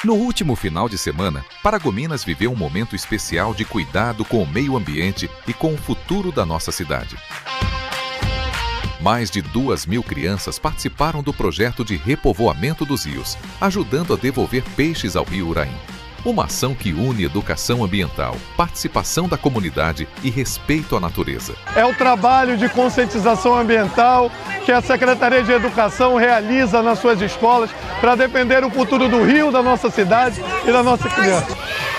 No último final de semana, Paragominas viveu um momento especial de cuidado com o meio ambiente e com o futuro da nossa cidade. Mais de 2.000 crianças participaram do projeto de repovoamento dos rios, ajudando a devolver peixes ao rio Uraim. Uma ação que une educação ambiental, participação da comunidade e respeito à natureza. É o trabalho de conscientização ambiental que a Secretaria de Educação realiza nas suas escolas para defender o futuro do rio, da nossa cidade e da nossa criança.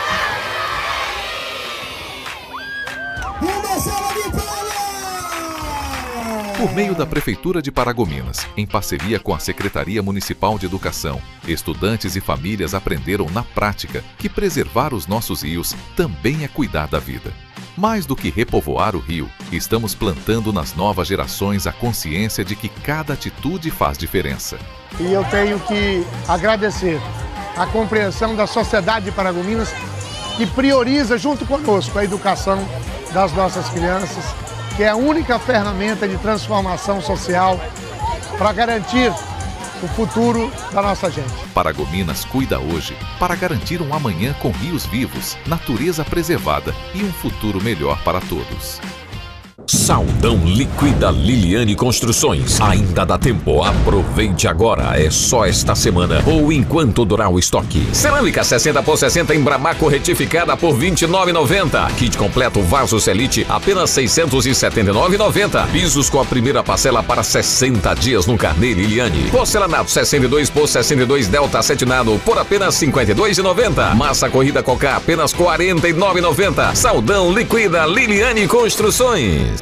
Por meio da Prefeitura de Paragominas, em parceria com a Secretaria Municipal de Educação, estudantes e famílias aprenderam na prática que preservar os nossos rios também é cuidar da vida. Mais do que repovoar o rio, estamos plantando nas novas gerações a consciência de que cada atitude faz diferença. E eu tenho que agradecer a compreensão da sociedade de Paragominas, que prioriza junto conosco a educação das nossas crianças, que é a única ferramenta de transformação social para garantir o futuro da nossa gente. Paragominas cuida hoje para garantir um amanhã com rios vivos, natureza preservada e um futuro melhor para todos. Saldão Liquida Liliane Construções. Ainda dá tempo, aproveite agora. É só esta semana ou enquanto durar o estoque. Cerâmica 60 por 60 em Bramaco retificada por R$ 29,90. Kit completo vaso Celite apenas R$ 679,90. Pisos com a primeira parcela para 60 dias no carnê Liliane. Porcelanato 62 por 62 Delta Acetinado por apenas R$ 52,90. Massa corrida Cocá apenas R$ 49,90. Saldão Liquida Liliane Construções.